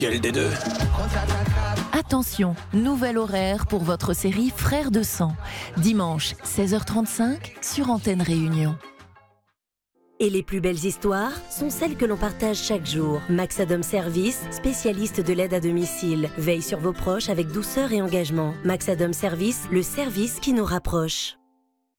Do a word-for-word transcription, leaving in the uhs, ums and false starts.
Quel des deux? Attention, nouvel horaire pour votre série Frères de sang. Dimanche, seize heures trente-cinq sur Antenne Réunion. Et les plus belles histoires sont celles que l'on partage chaque jour. Maxadom Service, spécialiste de l'aide à domicile, veille sur vos proches avec douceur et engagement. Maxadom Service, le service qui nous rapproche.